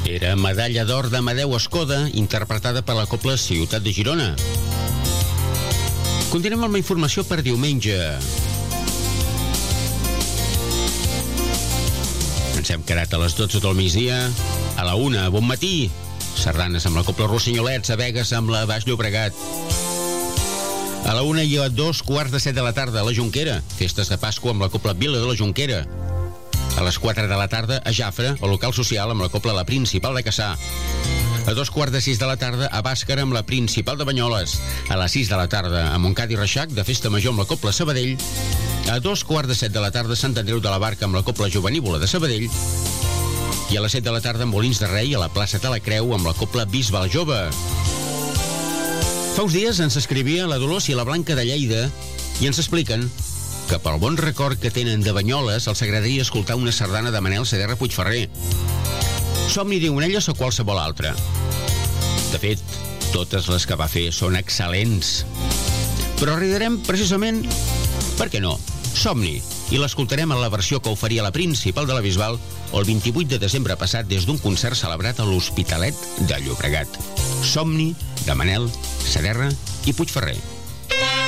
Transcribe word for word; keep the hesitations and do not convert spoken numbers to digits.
Era Medalla d'Or d'Amadeu Escoda, interpretada per la Cobla Ciutat de Girona. Continuem amb la informació per diumenge. Ens hem quedat a les dotze del migdia. A la una, bon matí. Sardanes amb la Cobla Rossenyolets, a Begues amb la Baix Llobregat. A la una i a dos quarts de set de la tarda a la Jonquera, festes de Pasqua amb la Cobla Vila de la Jonquera. A les quatre de la tarda a Jafre, o local social amb la Cobla La Principal de Cassà. A dos quarts de sis de la tarda a Bàscara amb la Principal de Banyoles. A les sis de la tarda a Montcada i Reixac de Festa Major amb la Cobla Sabadell. A dos quarts de set de la tarda a Sant Andreu de la Barca amb la Cobla Jovenívola de Sabadell. I a les set de la tarda a Molins de Rei a la plaça de la Creu amb la Cobla Bisbal Jove. Fa uns dies ens escrivia la Dolors i la Blanca de Lleida i ens expliquen que pel bon record que tenen de Banyoles els agradaria escoltar una sardana de Manel Saderra Puigferrer. Somni, diuen elles, o qualsevol altra. De fet, totes les que va fer són excel·lents. Però arribarem precisament, per què no, Somni, i l'escoltarem en la versió que oferia la Principal de la Bisbal el vint-i-vuit de desembre passat des d'un concert celebrat a l'Hospitalet de Llobregat. Somni, de Manel Saderra i Puigferrer.